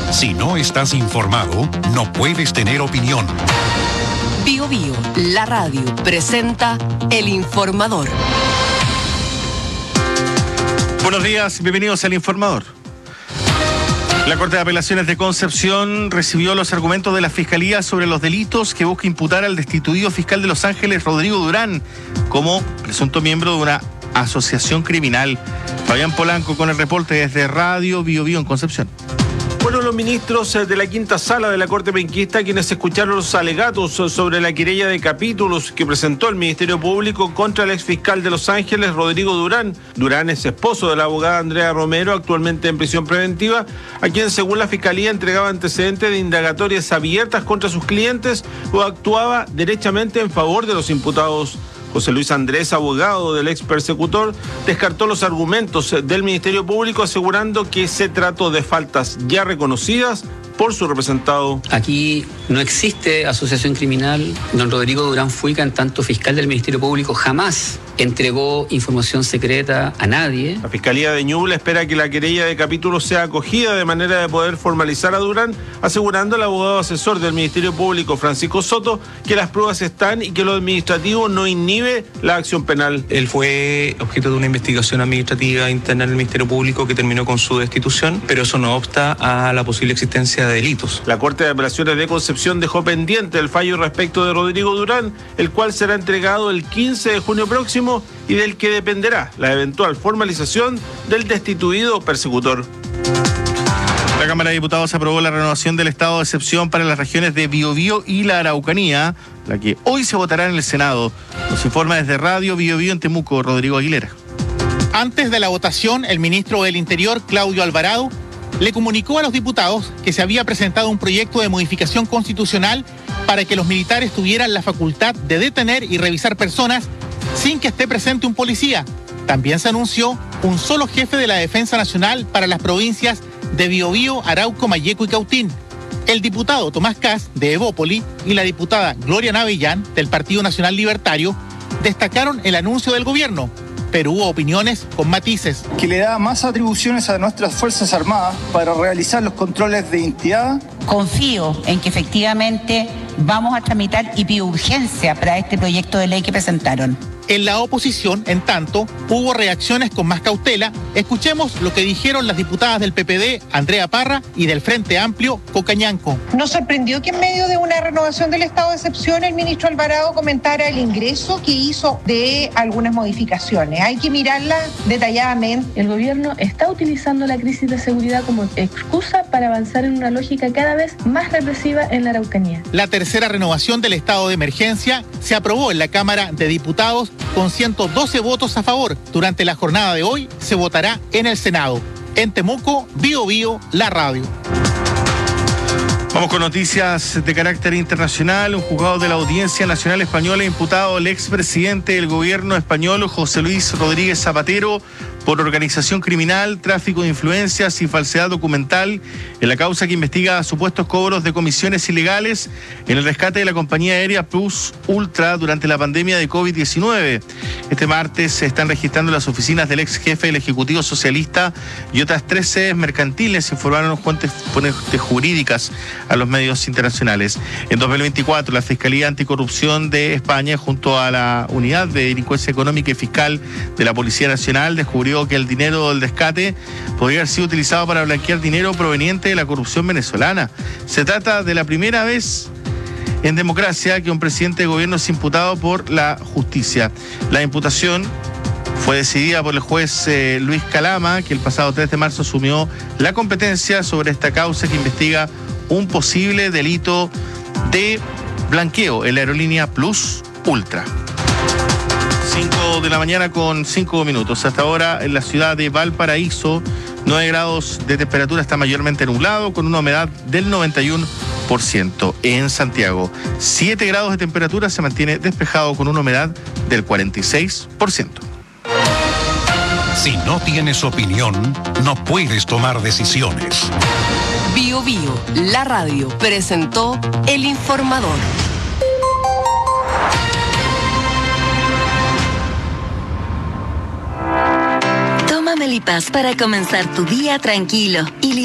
Si no estás informado, no puedes tener opinión. Bio Bio, la radio, presenta El Informador. Buenos días, bienvenidos al Informador. La Corte de Apelaciones de Concepción recibió los argumentos de la Fiscalía sobre los delitos que busca imputar al destituido fiscal de Los Ángeles, Rodrigo Durán, como presunto miembro de una asociación criminal. Fabián Polanco con el reporte desde Radio Bio Bio en Concepción. Fueron los ministros de la quinta sala de la Corte Penquista quienes escucharon los alegatos sobre la querella de capítulos que presentó el Ministerio Público contra el exfiscal de Los Ángeles, Rodrigo Durán. Durán es esposo de la abogada Andrea Romero, actualmente en prisión preventiva, a quien según la Fiscalía entregaba antecedentes de indagatorias abiertas contra sus clientes o actuaba derechamente en favor de los imputados. José Luis Andrés, abogado del ex persecutor, descartó los argumentos del Ministerio Público asegurando que se trató de faltas ya reconocidas por su representado. Aquí no existe asociación criminal. Don Rodrigo Durán Fuica, en tanto fiscal del Ministerio Público, jamás entregó información secreta a nadie. La Fiscalía de Ñuble espera que la querella de capítulos sea acogida de manera de poder formalizar a Durán, asegurando el abogado asesor del Ministerio Público, Francisco Soto, que las pruebas están y que lo administrativo no inhibe la acción penal. Él fue objeto de una investigación administrativa interna en el Ministerio Público que terminó con su destitución, pero eso no obsta a la posible existencia de delitos. La Corte de Apelaciones de Concepción dejó pendiente el fallo respecto de Rodrigo Durán, el cual será entregado el 15 de junio próximo y del que dependerá la eventual formalización del destituido persecutor. La Cámara de Diputados aprobó la renovación del estado de excepción para las regiones de Biobío y la Araucanía, la que hoy se votará en el Senado. Nos informa desde Radio Bio Bio en Temuco, Rodrigo Aguilera. Antes de la votación, el ministro del Interior, Claudio Alvarado, le comunicó a los diputados que se había presentado un proyecto de modificación constitucional para que los militares tuvieran la facultad de detener y revisar personas sin que esté presente un policía. También se anunció un solo jefe de la Defensa Nacional para las provincias de Biobío, Arauco, Malleco y Cautín. El diputado Tomás Kass, de Evópoli, y la diputada Gloria Navellán, del Partido Nacional Libertario, destacaron el anuncio del gobierno, pero hubo opiniones con matices. Que le da más atribuciones a nuestras Fuerzas Armadas para realizar los controles de identidad. Confío en que efectivamente vamos a tramitar y pido urgencia para este proyecto de ley que presentaron. En la oposición, en tanto, hubo reacciones con más cautela. Escuchemos lo que dijeron las diputadas del PPD, Andrea Parra, y del Frente Amplio, Coca Ñanco. Nos sorprendió que en medio de una renovación del estado de excepción el ministro Alvarado comentara el ingreso que hizo de algunas modificaciones. Hay que mirarlas detalladamente. El gobierno está utilizando la crisis de seguridad como excusa para avanzar en una lógica cada vez más represiva en la Araucanía. La tercera renovación del estado de emergencia se aprobó en la Cámara de Diputados con 112 votos a favor. Durante la jornada de hoy se votará en el Senado. En Temuco, Bio Bio, la radio. Vamos con noticias de carácter internacional. Un juzgado de la Audiencia Nacional Española ha imputado al expresidente del gobierno español, José Luis Rodríguez Zapatero, por organización criminal, tráfico de influencias y falsedad documental en la causa que investiga supuestos cobros de comisiones ilegales en el rescate de la compañía aérea Plus Ultra durante la pandemia de COVID-19. Este martes se están registrando las oficinas del ex jefe del Ejecutivo Socialista y otras 3 sedes mercantiles, informaron fuentes jurídicas a los medios internacionales. En 2024, la Fiscalía Anticorrupción de España, junto a la Unidad de Delincuencia Económica y Fiscal de la Policía Nacional, descubrió que el dinero del rescate podría haber sido utilizado para blanquear dinero proveniente de la corrupción venezolana. Se trata de la primera vez en democracia que un presidente de gobierno es imputado por la justicia. La imputación fue decidida por el juez Luis Calama, que el pasado 3 de marzo asumió la competencia sobre esta causa que investiga un posible delito de blanqueo en la aerolínea Plus Ultra. 5 de la mañana con 5 minutos. Hasta ahora en la ciudad de Valparaíso, 9 grados de temperatura, está mayormente nublado con una humedad del 91%. En Santiago, 7 grados de temperatura, se mantiene despejado con una humedad del 46%. Si no tienes opinión, no puedes tomar decisiones. Bio Bio, la radio, presentó El Informador. Toma Melipaz para comenzar tu día tranquilo y